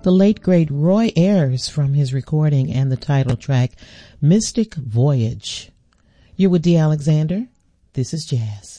the late great Roy Ayers from his recording and the title track, Mystic Voyage. You're with D. Alexander. This is Jazz.